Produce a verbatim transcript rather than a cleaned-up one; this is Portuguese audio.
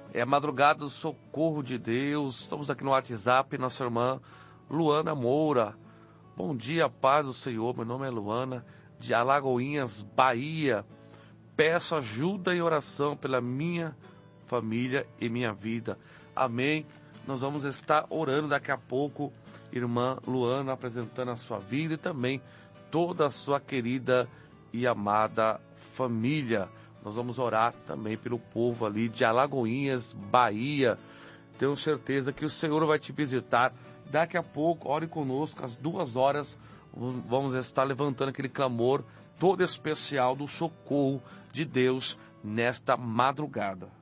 É a madrugada do socorro de Deus. Estamos aqui no WhatsApp, nossa irmã Luana Moura. Bom dia, paz do Senhor. Meu nome é Luana, de Alagoinhas, Bahia. Peço ajuda e oração pela minha família e minha vida. Amém. Nós vamos estar orando daqui a pouco, irmã Luana, apresentando a sua vida e também toda a sua querida e amada família. Nós vamos orar também pelo povo ali de Alagoinhas, Bahia. Tenho certeza que o Senhor vai te visitar. Daqui a pouco, ore conosco, às duas horas, vamos estar levantando aquele clamor todo especial do socorro de Deus nesta madrugada.